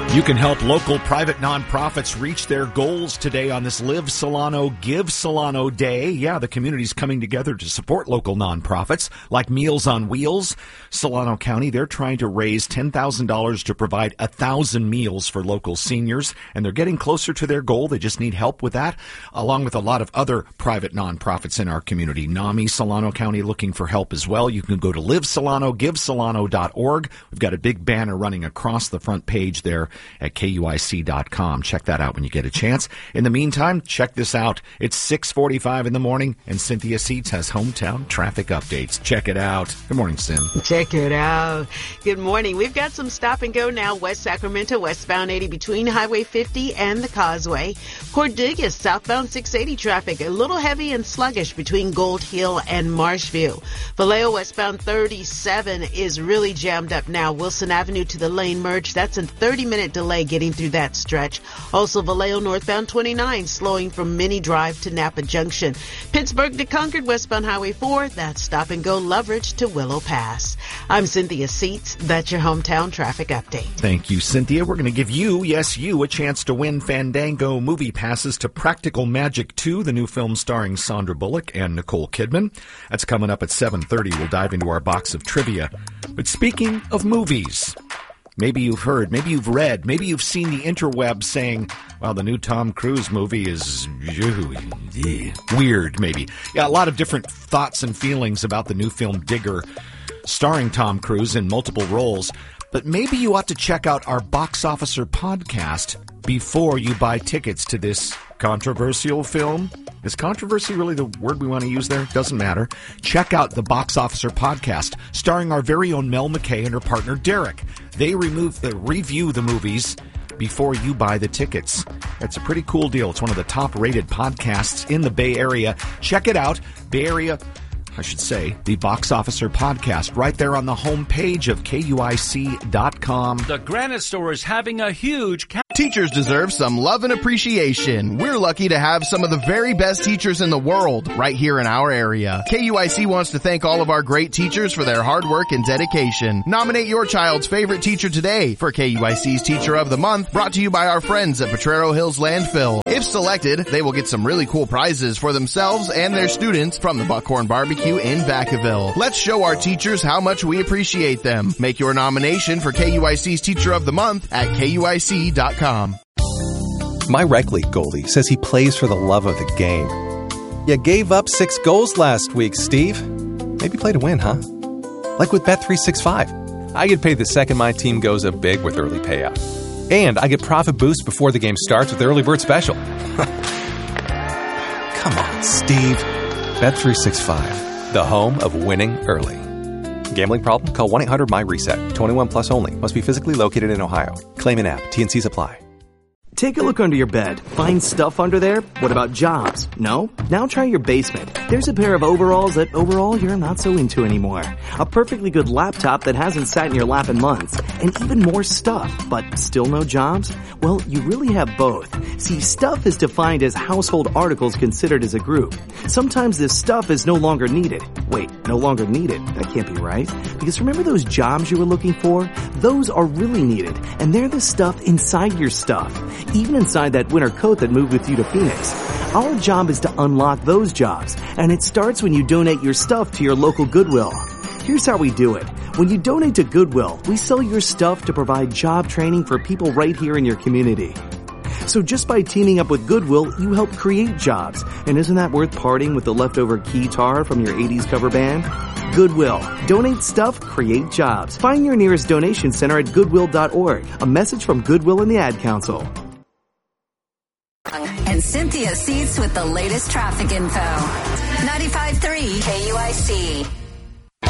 You can help local private nonprofits reach their goals today on this Live Solano, Give Solano Day. Yeah, the community's coming together to support local nonprofits like Meals on Wheels. Solano County, they're trying to raise $10,000 to provide 1,000 meals for local seniors, and they're getting closer to their goal. They just need help with that, along with a lot of other private nonprofits in our community. NAMI Solano County looking for help as well. You can go to livesolanogivesolano.org. We've got a big banner running across the front page there at KUIC.com. Check that out when you get a chance. In the meantime, check this out. It's 6:45 in the morning, and Cynthia Seitz has hometown traffic updates. Check it out. Good morning, Cyn. Check it out. Good morning. We've got some stop and go now. West Sacramento, westbound 80 between Highway 50 and the Causeway. Cornelius, southbound 680 traffic, a little heavy and sluggish between Gold Hill and Marshview. Vallejo, westbound 37 is really jammed up now. Wilson Avenue to the lane merge. That's a 30-minute delay getting through that stretch. Also, Vallejo northbound 29 slowing from Mini Drive to Napa Junction. Pittsburgh to Concord, westbound Highway 4, that's stop and go Loveridge to Willow Pass. I'm Cynthia Seitz. That's your hometown traffic update. Thank you, Cynthia. We're going to give you, yes, you, a chance to win Fandango movie passes to Practical Magic 2, the new film starring Sandra Bullock and Nicole Kidman. That's coming up at 7:30. We'll dive into our box of trivia. But speaking of movies, maybe you've heard, maybe you've read, maybe you've seen the interwebs saying, well, the new Tom Cruise movie is weird, maybe. Yeah, a lot of different thoughts and feelings about the new film Digger, starring Tom Cruise in multiple roles. But maybe you ought to check out our Box Officer podcast before you buy tickets to this controversial film. Is controversy really the word we want to use there? Doesn't matter. Check out the Box Officer podcast, starring our very own Mel McKay and her partner Derek. They review the movies before you buy the tickets. It's a pretty cool deal. It's one of the top-rated podcasts in the Bay Area. Check it out. Bay Area, I should say, the Box Officer podcast, right there on the homepage of KUIC.com. The Granite Store is having a huge... Teachers deserve some love and appreciation. We're lucky to have some of the very best teachers in the world right here in our area. KUIC wants to thank all of our great teachers for their hard work and dedication. Nominate your child's favorite teacher today for KUIC's Teacher of the Month, brought to you by our friends at Potrero Hills Landfill. If selected, they will get some really cool prizes for themselves and their students from the Buckhorn Barbecue in Vacaville. Let's show our teachers how much we appreciate them. Make your nomination for KUIC's Teacher of the Month at KUIC.com. My rec league goalie says he plays for the love of the game. You gave up 6 goals last week, Steve. Maybe play to win, huh? Like with Bet365. I get paid the second my team goes up big with early payout. And I get profit boost before the game starts with Early Bird Special. Come on, Steve. Bet365, the home of winning early. Gambling problem? Call 1-800-MY-RESET. 21 plus only. Must be physically located in Ohio. Claim an app. T&Cs apply. Take a look under your bed. Find stuff under there? What about jobs? No? Now try your basement. There's a pair of overalls that overall you're not so into anymore. A perfectly good laptop that hasn't sat in your lap in months. And even more stuff, but still no jobs? Well, you really have both. See, stuff is defined as household articles considered as a group. Sometimes this stuff is no longer needed. Wait, no longer needed? That can't be right. Because remember those jobs you were looking for? Those are really needed. And they're the stuff inside your stuff. Even inside that winter coat that moved with you to Phoenix. Our job is to unlock those jobs, and it starts when you donate your stuff to your local Goodwill. Here's how we do it. When you donate to Goodwill, we sell your stuff to provide job training for people right here in your community. So just by teaming up with Goodwill, you help create jobs. And isn't that worth parting with the leftover keytar from your 80s cover band? Goodwill. Donate stuff, create jobs. Find your nearest donation center at goodwill.org. A message from Goodwill and the Ad Council. And Cynthia Seitz with the latest traffic info. 95.3 KUIC.